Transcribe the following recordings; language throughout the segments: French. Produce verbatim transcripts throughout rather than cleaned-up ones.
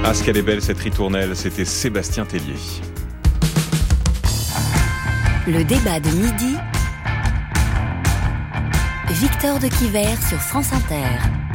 Ah, ce qu'elle est belle cette ritournelle, c'était Sébastien Tellier. Le débat de midi, Victor de Quiver sur France Inter.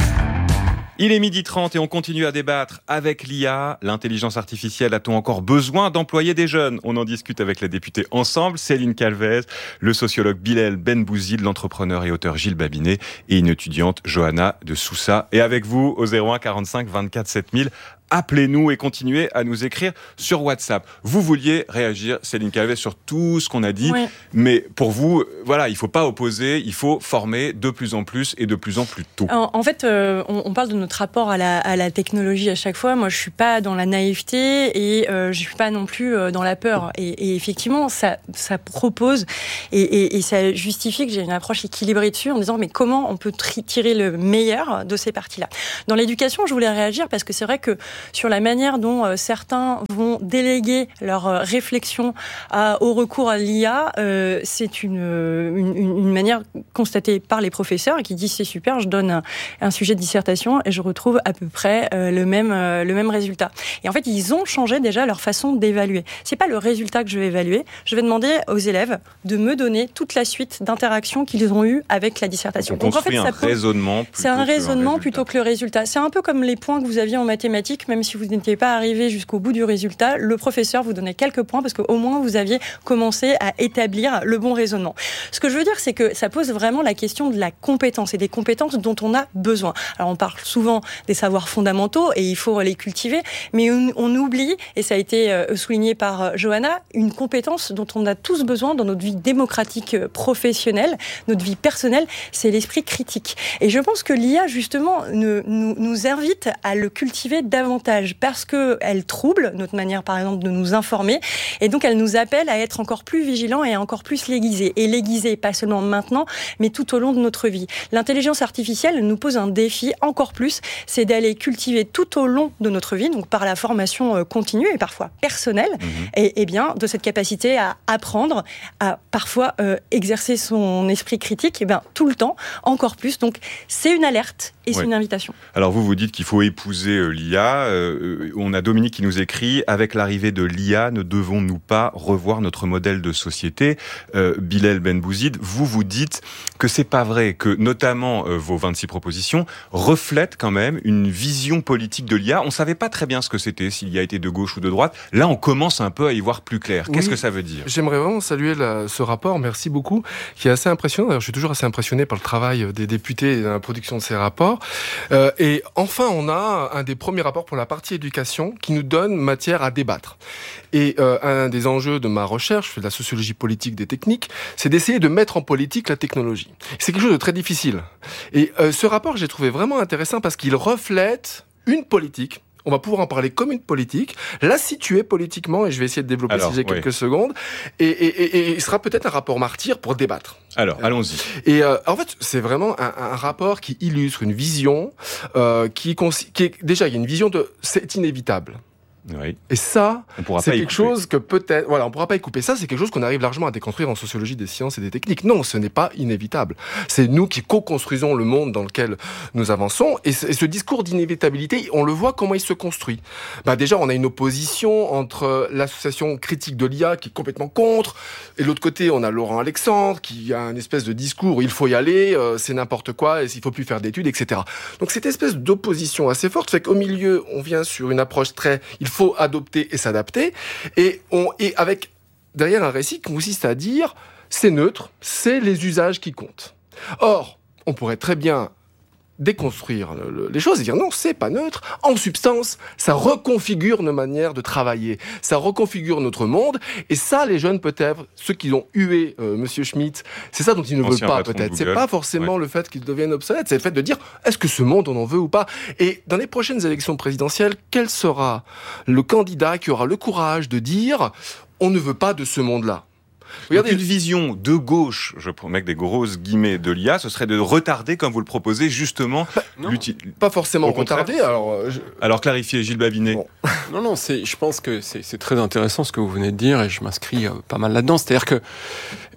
Il est midi trente et on continue à débattre avec l'I A. L'intelligence artificielle, a-t-on encore besoin d'employer des jeunes ? On en discute avec la députée Ensemble, Céline Calvez, le sociologue Bilal Benbouzid, l'entrepreneur et auteur Gilles Babinet et une étudiante Johanna de Sousa. Et avec vous au zéro un quarante-cinq vingt-quatre sept mille. Appelez-nous et continuez à nous écrire sur WhatsApp. Vous vouliez réagir, Céline Calvez, sur tout ce qu'on a dit, oui. Mais pour vous, voilà, il ne faut pas opposer, il faut former de plus en plus et de plus en plus tôt. En, en fait, euh, on, on parle de notre rapport à la, à la technologie à chaque fois. Moi, je ne suis pas dans la naïveté et euh, je ne suis pas non plus euh, dans la peur. Et, et effectivement, ça, ça propose et, et, et ça justifie que j'ai une approche équilibrée dessus en disant mais comment on peut tri- tirer le meilleur de ces parties-là. Dans l'éducation, je voulais réagir parce que c'est vrai que sur la manière dont euh, certains vont déléguer leur euh, réflexion à, au recours à l'I A, euh, c'est une, une, une manière constatée par les professeurs qui disent c'est super, je donne un, un sujet de dissertation et je retrouve à peu près euh, le même euh, le même résultat. Et en fait, ils ont changé déjà leur façon d'évaluer. C'est pas le résultat que je vais évaluer. Je vais demander aux élèves de me donner toute la suite d'interactions qu'ils ont eues avec la dissertation. Donc, on construit en fait, ça un raisonnement. C'est un raisonnement plutôt que le résultat. C'est un peu comme les points que vous aviez en mathématiques. Même si vous n'étiez pas arrivé jusqu'au bout du résultat, le professeur vous donnait quelques points parce qu'au moins vous aviez commencé à établir le bon raisonnement. Ce que je veux dire, c'est que ça pose vraiment la question de la compétence et des compétences dont on a besoin. Alors on parle souvent des savoirs fondamentaux et il faut les cultiver, mais on, on oublie, et ça a été souligné par Johanna, une compétence dont on a tous besoin dans notre vie démocratique professionnelle, notre vie personnelle, c'est l'esprit critique. Et je pense que l'I A, justement, nous, nous, nous invite à le cultiver davantage parce qu'elle trouble notre manière, par exemple, de nous informer. Et donc, elle nous appelle à être encore plus vigilants et encore plus l'aiguisés. Et l'aiguiser, pas seulement maintenant, mais tout au long de notre vie. L'intelligence artificielle nous pose un défi encore plus, c'est d'aller cultiver tout au long de notre vie, donc par la formation continue et parfois personnelle, mmh. et, et bien de cette capacité à apprendre, à parfois euh, exercer son esprit critique, et bien tout le temps, encore plus. Donc, c'est une alerte et ouais. c'est une invitation. Alors, vous vous dites qu'il faut épouser euh, l'I A. Euh, on a Dominique qui nous écrit « Avec l'arrivée de l'I A, ne devons-nous pas revoir notre modèle de société ?» euh, Bilal Benbouzid, vous vous dites que c'est pas vrai, que notamment euh, vos vingt-six propositions reflètent quand même une vision politique de l'I A. On ne savait pas très bien ce que c'était, s'il y a été de gauche ou de droite. Là, on commence un peu à y voir plus clair. Qu'est-ce oui, que ça veut dire ? J'aimerais vraiment saluer la, ce rapport, merci beaucoup, qui est assez impressionnant. D'ailleurs, je suis toujours assez impressionné par le travail des députés et dans la production de ces rapports. Euh, et enfin, on a un des premiers rapports pour la partie éducation qui nous donne matière à débattre. Et euh, un des enjeux de ma recherche, je fais de la sociologie politique des techniques, c'est d'essayer de mettre en politique la technologie. C'est quelque chose de très difficile. Et euh, ce rapport, j'ai trouvé vraiment intéressant parce qu'il reflète une politique. On va pouvoir en parler comme une politique, la situer politiquement, et je vais essayer de développer Alors, si j'ai oui. quelques secondes, et, et, et, et il sera peut-être un rapport martyr pour débattre. Alors, euh, allons-y. Et euh, en fait, c'est vraiment un, un rapport qui illustre une vision, euh, qui, qui est, déjà, il y a une vision de « c'est inévitable ». Oui. Et ça, c'est quelque chose que peut-être... Voilà, on ne pourra pas y couper. Ça, c'est quelque chose qu'on arrive largement à déconstruire en sociologie des sciences et des techniques. Non, ce n'est pas inévitable. C'est nous qui co-construisons le monde dans lequel nous avançons. Et ce, et ce discours d'inévitabilité, on le voit comment il se construit. Bah, déjà, on a une opposition entre l'association critique de l'I A qui est complètement contre, et de l'autre côté, on a Laurent Alexandre qui a une espèce de discours où il faut y aller, euh, c'est n'importe quoi, et il ne faut plus faire d'études, et cetera. Donc cette espèce d'opposition assez forte fait qu'au milieu, on vient sur une approche très... Il faut adopter et s'adapter, et, on, et avec derrière un récit qui consiste à dire c'est neutre, c'est les usages qui comptent. Or, on pourrait très bien déconstruire le, le, les choses et dire non, c'est pas neutre. En substance, ça reconfigure nos manières de travailler, ça reconfigure notre monde, et ça, les jeunes peut-être, ceux qui ont hué euh, Monsieur Schmitt, c'est ça dont ils ne Ancien veulent pas peut-être. C'est pas forcément ouais. le fait qu'ils deviennent obsolètes, c'est le fait de dire est-ce que ce monde on en veut ou pas. Et dans les prochaines élections présidentielles, quel sera le candidat qui aura le courage de dire on ne veut pas de ce monde-là? Regardez, une vision de gauche, je promets avec des grosses guillemets de l'I A, ce serait de retarder, comme vous le proposez, justement... Bah, pas forcément retarder, alors... Je... Alors, clarifiez, Gilles Babinet. Bon. Non, non, c'est, je pense que c'est, c'est très intéressant ce que vous venez de dire, et je m'inscris euh, pas mal là-dedans. C'est-à-dire que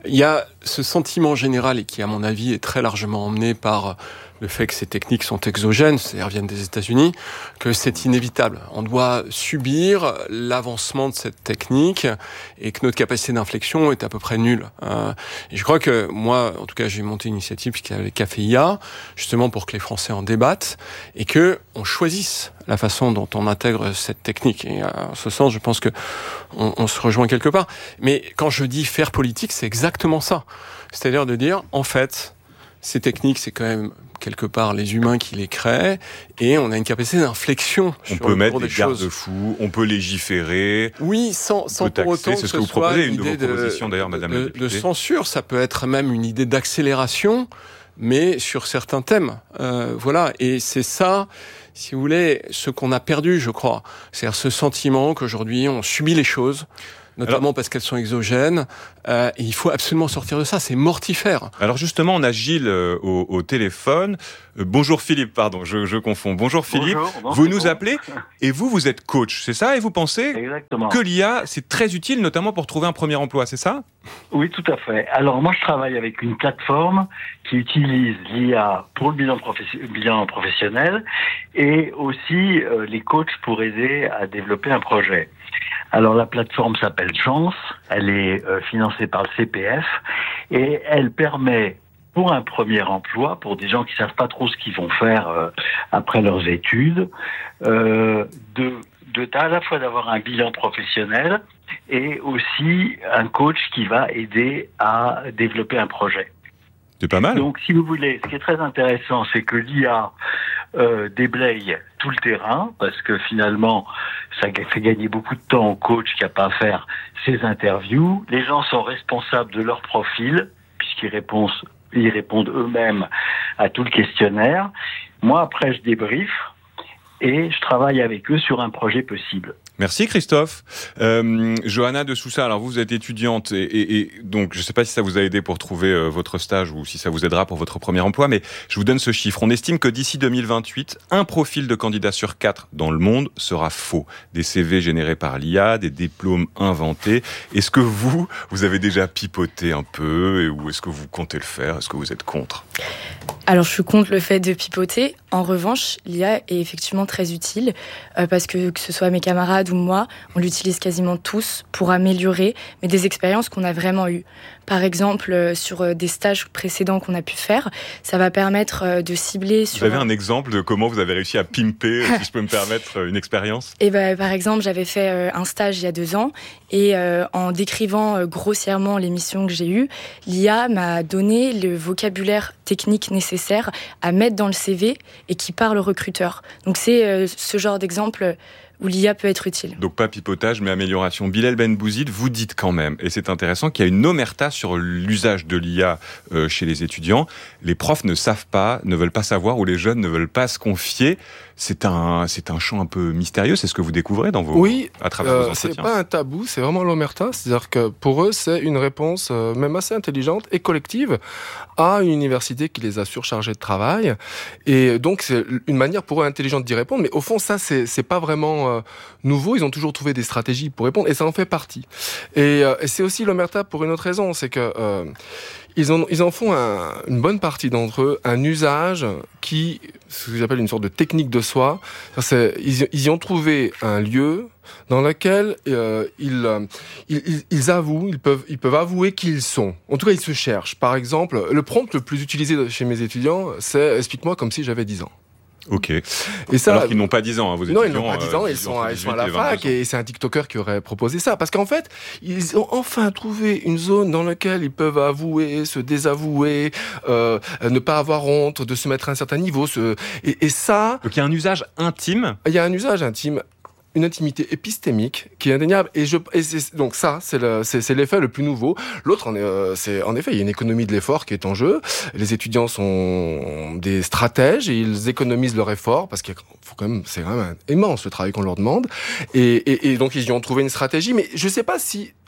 Il y a ce sentiment général et qui, à mon avis, est très largement emmené par le fait que ces techniques sont exogènes, c'est-à-dire viennent des États-Unis, que c'est inévitable. On doit subir l'avancement de cette technique et que notre capacité d'inflexion est à peu près nulle. Euh, et je crois que moi, en tout cas, j'ai monté une initiative qui s'appelle Café I A, justement pour que les Français en débattent et que on choisisse la façon dont on intègre cette technique. Et en ce sens, je pense que on, on se rejoint quelque part. Mais quand je dis faire politique, c'est exactement ça. C'est-à-dire de dire, en fait, ces techniques, c'est quand même quelque part les humains qui les créent, et on a une capacité d'inflexion. On peut mettre des garde-fous, on peut légiférer. Oui, sans, sans pour autant que c'est ce ce que vous soit proposez, une une de idée vos propositions d'ailleurs, Madame de, la députée. de censure. Ça peut être même une idée d'accélération, mais sur certains thèmes. Euh, voilà, et c'est ça, si vous voulez, ce qu'on a perdu, je crois. C'est-à-dire ce sentiment qu'aujourd'hui on subit les choses, notamment alors, parce qu'elles sont exogènes, euh, et il faut absolument sortir de ça, c'est mortifère. Alors justement, on a Gilles euh, au, au téléphone. Euh, bonjour Philippe, pardon, je, je confonds. Bonjour Philippe, bonjour, bon, vous nous bon. appelez, et vous, vous êtes coach, c'est ça? Et vous pensez Exactement. que l'I A, c'est très utile, notamment pour trouver un premier emploi, c'est ça? Oui, tout à fait. Alors moi, je travaille avec une plateforme qui utilise l'I A pour le bilan, professe- bilan professionnel, et aussi euh, les coachs pour aider à développer un projet. Alors la plateforme s'appelle Chance, elle est euh, financée par le C P F et elle permet pour un premier emploi, pour des gens qui savent pas trop ce qu'ils vont faire euh, après leurs études, euh, de, de à la fois d'avoir un bilan professionnel et aussi un coach qui va aider à développer un projet. C'est pas mal. Donc si vous voulez, ce qui est très intéressant, c'est que l'I A euh, déblaye tout le terrain, parce que finalement, ça fait gagner beaucoup de temps au coach qui n'a pas à faire ses interviews. Les gens sont responsables de leur profil, puisqu'ils répondent, ils répondent eux-mêmes à tout le questionnaire. Moi, après, je débriefe et je travaille avec eux sur un projet possible. Merci Christophe. Euh, Johanna de Sousa, alors vous, vous êtes étudiante et, et, et donc je ne sais pas si ça vous a aidé pour trouver euh, votre stage ou si ça vous aidera pour votre premier emploi, mais je vous donne ce chiffre. On estime que d'ici deux mille vingt-huit, un profil de candidat sur quatre dans le monde sera faux. Des C V générés par l'I A, des diplômes inventés. Est-ce que vous, vous avez déjà pipoté un peu ou est-ce que vous comptez le faire? Est-ce que vous êtes contre? Alors je suis contre le fait de pipoter. En revanche, l'I A est effectivement très utile euh, parce que que ce soit mes camarades ou moi, on l'utilise quasiment tous pour améliorer mais des expériences qu'on a vraiment eues. Par exemple, euh, sur euh, des stages précédents qu'on a pu faire, ça va permettre euh, de cibler sur... Vous avez un exemple de comment vous avez réussi à pimper, si je peux me permettre, une expérience? Et ben, par exemple, j'avais fait euh, un stage il y a deux ans et euh, en décrivant euh, grossièrement les missions que j'ai eues, l'I A m'a donné le vocabulaire technique nécessaire à mettre dans le C V et qui parle au recruteur. Donc c'est euh, ce genre d'exemple où l'I A peut être utile. Donc pas pipotage, mais amélioration. Bilal Benbouzid, vous dites quand même, et c'est intéressant, qu'il y a une omerta sur l'usage de l'I A euh, chez les étudiants. Les profs ne savent pas, ne veulent pas savoir, ou les jeunes ne veulent pas se confier. C'est un, c'est un champ un peu mystérieux, c'est ce que vous découvrez dans vos, oui, à travers euh, vos entretiens. C'est pas un tabou, c'est vraiment l'omerta. C'est-à-dire que pour eux, c'est une réponse euh, même assez intelligente et collective à une université qui les a surchargés de travail. Et donc, c'est une manière pour eux intelligente d'y répondre. Mais au fond, ça, c'est, c'est pas vraiment euh, nouveau. Ils ont toujours trouvé des stratégies pour répondre et ça en fait partie. Et, euh, et c'est aussi l'omerta pour une autre raison, c'est que euh, Ils en, ils en font un, une bonne partie d'entre eux un usage qui, ce que j'appelle une sorte de technique de soi. C'est, ils, ils y ont trouvé un lieu dans lequel euh, ils, ils, ils avouent, ils peuvent, ils peuvent avouer qui ils sont. En tout cas, ils se cherchent. Par exemple, le prompt le plus utilisé chez mes étudiants, c'est « explique-moi comme si j'avais dix ans ». Ok. Et ça, alors qu'ils n'ont pas dix ans, hein, vos étudiants. Non, ils n'ont pas dix ans, euh, ils, sont, ils sont à la fac et c'est un TikToker qui aurait proposé ça. Parce qu'en fait, ils ont enfin trouvé une zone dans laquelle ils peuvent avouer, se désavouer, euh, ne pas avoir honte, de se mettre à un certain niveau. Se... Et, et ça... Donc il y a un usage intime. Il y a un usage intime. Une intimité épistémique qui est indéniable. Et, je, et c'est, donc ça, c'est, le, c'est, c'est l'effet le plus nouveau. L'autre, en est, euh, c'est en effet, il y a une économie de l'effort qui est en jeu. Les étudiants sont des stratèges et ils économisent leur effort parce qu'il faut quand même, c'est quand même immense le travail qu'on leur demande. Et, et, et donc ils y ont trouvé une stratégie. Mais je sais pas si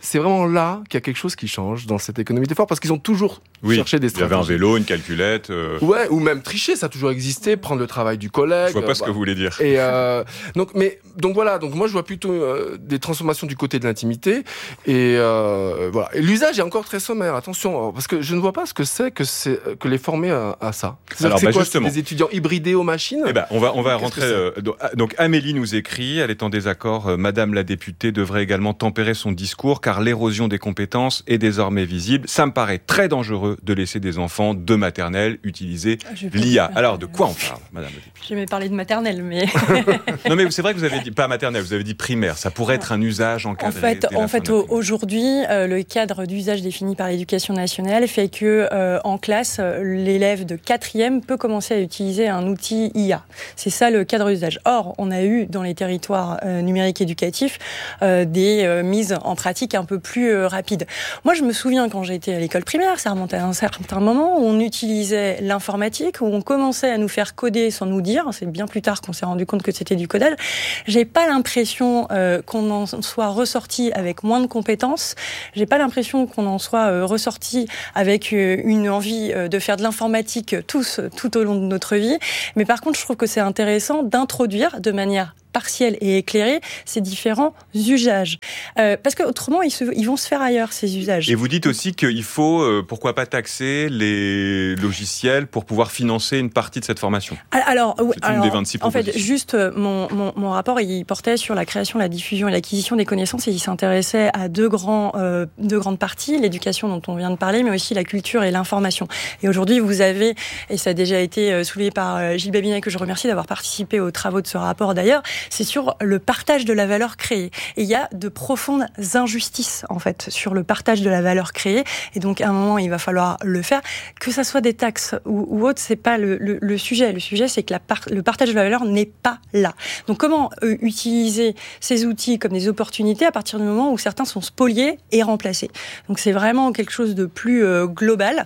c'est vraiment là qu'il y a quelque chose qui change dans cette économie d'effort, parce qu'ils ont toujours oui, cherché des stratégies. Il y avait un vélo, une calculette. Euh... Ouais, ou même tricher, ça a toujours existé, prendre le travail du collègue. Je vois pas euh, ce bah. que vous voulez dire. Et euh, donc, mais donc voilà, donc moi je vois plutôt euh, des transformations du côté de l'intimité, et euh, voilà. Et l'usage est encore très sommaire. Attention, parce que je ne vois pas ce que c'est que c'est que les former à, à ça. Alors, c'est bah quoi, justement, c'est des étudiants hybridés aux machines. Eh ben, on va on va Qu'est-ce rentrer. Euh, donc Amélie nous écrit, elle est en désaccord. Euh, Madame la députée devrait également tempérer son discours, car l'érosion des compétences est désormais visible. Ça me paraît très dangereux de laisser des enfants de maternelle utiliser l'I A. Alors de quoi on parle, Madame la députée? J'aimais parler de maternelle, mais non, mais c'est vrai que vous avez dit pas maternelle, vous avez dit primaire. Ça pourrait être un usage encadré. En fait, en fait aujourd'hui, euh, le cadre d'usage défini par l'Éducation nationale fait que euh, en classe, l'élève de quatrième peut commencer à utiliser un outil I A. C'est ça le cadre d'usage. Or, on a eu dans les territoires euh, numériques éducatifs euh, des euh, mises en pratique un peu plus euh, rapides. Moi, je me souviens quand j'étais à l'école primaire, ça remontait à un certain moment où on utilisait l'informatique, où on commençait à nous faire coder sans nous dire. C'est bien plus tard qu'on s'est rendu compte que c'était du codage. J'ai pas l'impression euh, qu'on en soit ressorti avec moins de compétences. J'ai pas l'impression qu'on en soit euh, ressorti avec euh, une envie euh, de faire de l'informatique tous tout au long de notre vie. Mais par contre, je trouve que c'est intéressant d'introduire de manière partielle et éclairée ces différents usages. Euh, parce qu'autrement, ils, se, ils vont se faire ailleurs, ces usages. Et vous dites aussi qu'il faut, euh, pourquoi pas taxer les logiciels pour pouvoir financer une partie de cette formation. Alors, oui, c'est une alors des vingt-six en fait, propositions. juste, mon, mon, mon rapport, il portait sur la création, la diffusion et l'acquisition des connaissances, et il s'intéressait à deux, grands, euh, deux grandes parties, l'éducation dont on vient de parler, mais aussi la culture et l'information. Et aujourd'hui, vous avez, et ça a déjà été soulevé par Gilles Babinet, que je remercie d'avoir participé aux travaux de ce rapport d'ailleurs, c'est sur le partage de la valeur créée. Et il y a de profondes injustices, en fait, sur le partage de la valeur créée. Et donc, à un moment, il va falloir le faire. Que ça soit des taxes ou, ou autre, c'est pas le, le, le sujet. Le sujet, c'est que la par- le partage de la valeur n'est pas là. Donc, comment euh, utiliser ces outils comme des opportunités à partir du moment où certains sont spoliés et remplacés. Donc, c'est vraiment quelque chose de plus euh, global.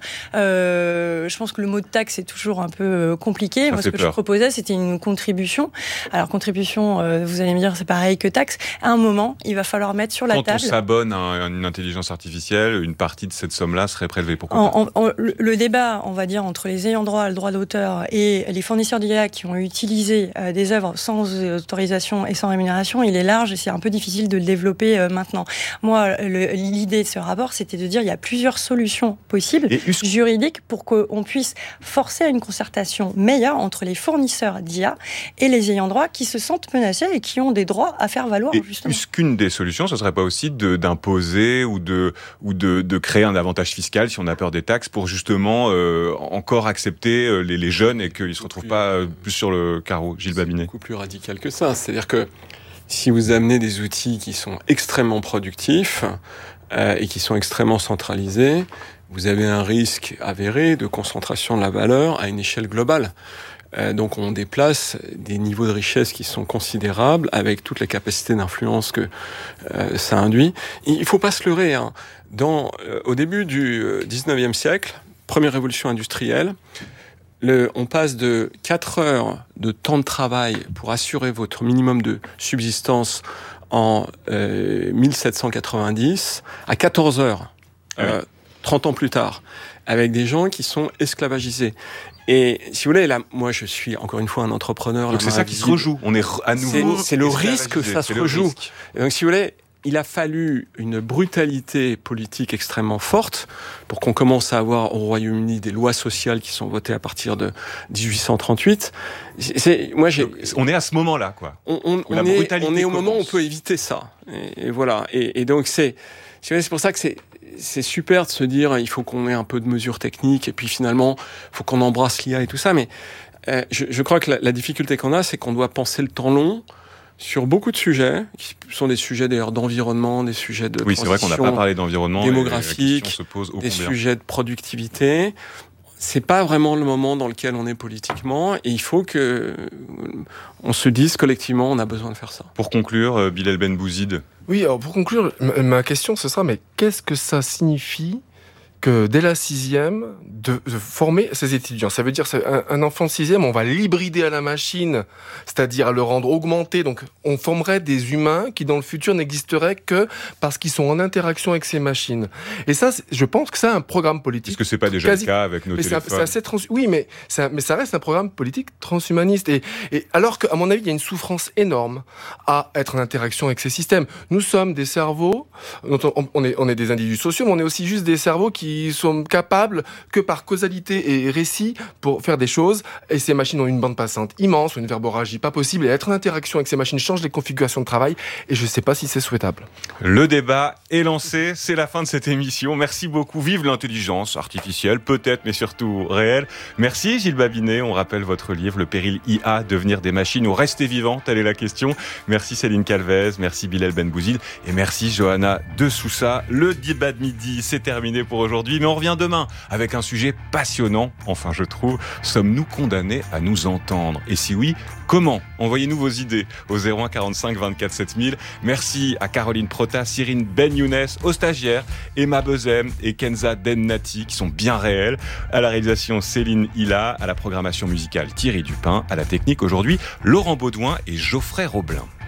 Euh, je pense que le mot de taxe est toujours un peu euh, compliqué. Ça Moi, ce que peur. je proposais, c'était une contribution. Alors, contribution, euh, vous allez me dire, c'est pareil que taxe. À un moment, il va falloir mettre sur la Quand table. on s'abonne à une intelligence artificielle, une partie de cette somme-là serait prélevée. Pourquoi pas En, en, en, le, le débat, on va dire, entre les ayants droit, le droit d'auteur et les fournisseurs d'I A qui ont utilisé euh, des œuvres sans autorisation et sans rémunération, il est large et c'est un peu difficile de le développer euh, maintenant. Moi, le, l'idée de ce rapport, c'était de dire il y a plusieurs solutions possibles Et us- juridiques pour qu'on puisse forcer à une concertation meilleure entre les fournisseurs d'I A et les ayants droit qui se sentent menacés et qui ont des droits à faire valoir, Et justement. est-ce qu'une des solutions, ce serait pas aussi de, d'imposer ou de ou de, de créer un avantage fiscal si on a peur des taxes pour justement euh, encore accepter euh, les, les jeunes et qu'ils se retrouvent pas euh, plus sur le carreau. Gilles C'est Babinet. beaucoup plus radical que ça. C'est-à-dire que si vous amenez des outils qui sont extrêmement productifs euh, et qui sont extrêmement centralisés, vous avez un risque avéré de concentration de la valeur à une échelle globale. Euh, donc on déplace des niveaux de richesse qui sont considérables avec toutes les capacités d'influence que euh, ça induit. Et il faut pas se leurrer. Hein. Dans, euh, au début du dix-neuvième siècle, première révolution industrielle, le, on passe de quatre heures de temps de travail pour assurer votre minimum de subsistance en euh, mille sept cent quatre-vingt-dix à quatorze heures, euh, trente ans plus tard, avec des gens qui sont esclavagisés. Et si vous voulez, là, moi, je suis encore une fois un entrepreneur. Donc c'est ça qui se rejoue. On est à nouveau. C'est, c'est le risque que ça se rejoue. Et donc, si vous voulez, il a fallu une brutalité politique extrêmement forte pour qu'on commence à avoir au Royaume-Uni des lois sociales qui sont votées à partir de dix-huit cent trente-huit. C'est, c'est, moi, j'ai, Donc, on est à ce moment-là, quoi. On, on, on est, on est au moment où on peut éviter ça. Et, et voilà. Et, et donc, c'est, c'est pour ça que c'est, c'est super de se dire il faut qu'on ait un peu de mesures techniques et puis finalement il faut qu'on embrasse l'I A et tout ça, mais euh, je, je crois que la, la difficulté qu'on a, c'est qu'on doit penser le temps long sur beaucoup de sujets qui sont des sujets d'ailleurs d'environnement, des sujets de oui, c'est vrai qu'on n'a pas parlé d'environnement démographique, se pose des sujets de productivité. C'est pas vraiment le moment dans lequel on est politiquement et il faut que on se dise collectivement on a besoin de faire ça. Pour conclure, Bilal Ben Bouzid. Oui, alors pour conclure, ma question ce sera mais qu'est-ce que ça signifie que dès la sixième, de, de former ses étudiants. Ça veut dire qu'un un enfant de sixième, on va l'hybrider à la machine, c'est-à-dire à le rendre augmenté. Donc, on formerait des humains qui, dans le futur, n'existeraient que parce qu'ils sont en interaction avec ces machines. Et ça, je pense que c'est un programme politique. Est-ce que c'est pas déjà quasi... le cas avec nos mais téléphones? c'est, c'est assez trans... Oui, mais ça, mais ça reste un programme politique transhumaniste. Et, et alors qu'à mon avis, il y a une souffrance énorme à être en interaction avec ces systèmes. Nous sommes des cerveaux, on est, on est des individus sociaux, mais on est aussi juste des cerveaux qui sont capables que par causalité et récit pour faire des choses. Et ces machines ont une bande passante immense, une verborragie pas possible. Et être en interaction avec ces machines change les configurations de travail. Et je ne sais pas si c'est souhaitable. Le débat est lancé. C'est la fin de cette émission. Merci beaucoup. Vive l'intelligence artificielle, peut-être, mais surtout réelle. Merci Gilles Babinet. On rappelle votre livre, Le péril I A, devenir des machines ou rester vivant, telle est la question. Merci Céline Calvez, merci Bilal Benbouzid et merci Johanna de Sousa. Le débat de midi, c'est terminé pour aujourd'hui, mais on revient demain avec un sujet passionnant. Enfin, je trouve, sommes-nous condamnés à nous entendre? Et si oui, comment? Envoyez-nous vos idées au zéro un quarante-cinq vingt-quatre sept mille. Merci à Caroline Prota, Cyrine Ben Younes, aux stagiaires Emma Bezem et Kenza Dennati qui sont bien réels. À la réalisation Céline Hilla, à la programmation musicale Thierry Dupin, à la technique aujourd'hui Laurent Baudouin et Geoffrey Roblin.